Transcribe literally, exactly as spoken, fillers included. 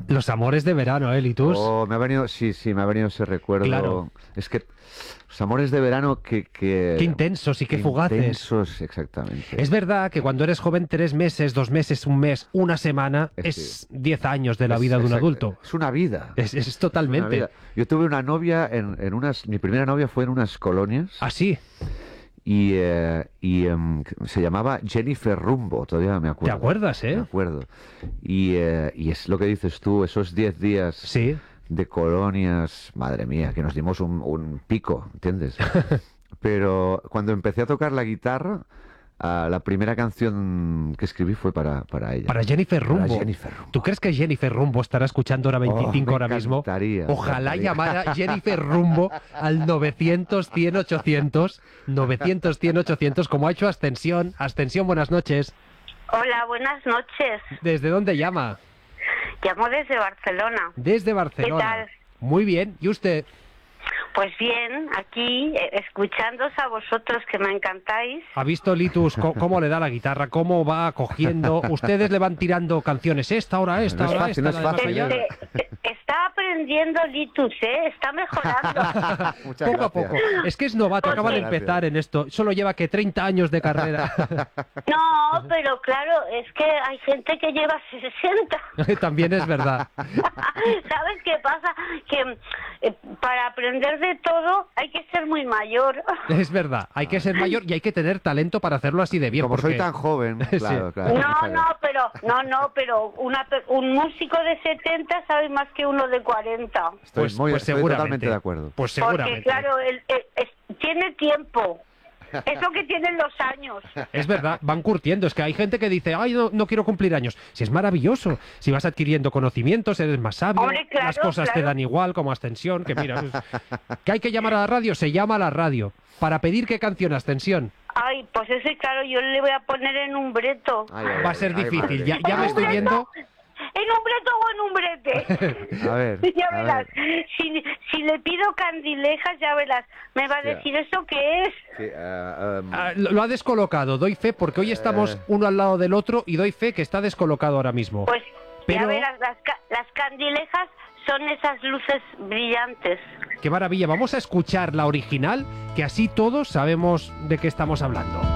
Los amores de verano, ¿eh, Litus? Oh, me ha venido, sí, sí, me ha venido ese recuerdo. Claro. Es que los amores de verano que... que Qué intensos y qué fugaces. Intensos, exactamente. Es verdad que cuando eres joven, tres meses, dos meses, un mes, una semana, Es es diez años de la Es- vida de un exacto. adulto. Es una vida. Es, es Es una totalmente. vida. Yo tuve una novia en, en unas... Mi primera novia fue en unas colonias. Así, Y, eh, y em, se llamaba Jennifer Rumbo, todavía me ¿te acuerdo. acuerdas, Me eh? acuerdo. Y, eh, y es lo que dices tú, esos diez días Sí. de colonias, madre mía, que nos dimos un, un pico, ¿entiendes? Pero cuando empecé a tocar la guitarra, ah, la primera canción que escribí fue para, para ella. Para Jennifer Para Rumbo. Jennifer Rumbo. ¿Tú crees que Jennifer Rumbo estará escuchando hora veinticinco Oh, me ahora mismo? encantaría, Ojalá me encantaría. llamara Jennifer Rumbo al novecientos, cien, ochocientos, novecientos, cien, ochocientos, como ha hecho Ascensión. Ascensión, buenas noches. Hola, buenas noches. ¿Desde dónde llama? Llamo desde Barcelona. Desde Barcelona. ¿Qué tal? Muy bien. ¿Y usted? Pues bien, aquí eh, escuchándoos a vosotros que me encantáis. ¿Ha visto, Litus, co- cómo le da la guitarra? ¿Cómo va cogiendo? ¿Ustedes le van tirando canciones? Esta, ahora esta, No es ahora fácil, esta. no es la de más fácil, allá? ¿eh? Este, eh, está aprendiendo Litus, ¿eh? Está mejorando. Muchas Poco a gracias. poco. Es que es novato, acaba de Muchas empezar en esto. Solo lleva que treinta años de carrera. No, pero claro, es que hay gente que lleva sesenta. También es verdad. ¿Sabes qué pasa? Que eh, para aprender de todo hay que ser muy mayor. Es verdad. Hay que ser mayor y hay que tener talento para hacerlo así de bien. Como porque... soy tan joven, Sí. claro, claro. No, muchas no, pero no, no, pero una, pe- un músico de setenta sabe más que uno de cuarenta. Estoy, Pues, muy, pues estoy seguramente. totalmente de acuerdo. Pues Porque seguramente. claro, él, él- es- tiene tiempo. Eso que tienen los años. Es verdad, van curtiendo. Es que hay gente que dice, ay, no, no quiero cumplir años. Si es maravilloso. Si vas adquiriendo conocimientos, eres más sabio. Hombre, claro, las cosas te claro. dan igual, como Ascensión. Que mira, pues, que hay que llamar a la radio, se llama a la radio. Para pedir qué canción, Ascensión. Ay, pues ese, claro, yo le voy a poner en un breto. Ay, ay, Va a ay, ser ay, difícil. madre. Ya, ya ¿En me un estoy breto? viendo. ¿En un breto o en un brete? A ver, Ya a verás. ver. Si, si le pido candilejas, ya verás. Me va a Hostia. decir, ¿eso qué es? Sí, ah, um, Ah, lo, lo ha descolocado, doy fe, porque hoy estamos Eh. uno al lado del otro y doy fe que está descolocado ahora mismo. Pues Pero- ya verás, las, ca- las candilejas son esas luces brillantes. Qué maravilla. Vamos a escuchar la original, que así todos sabemos de qué estamos hablando.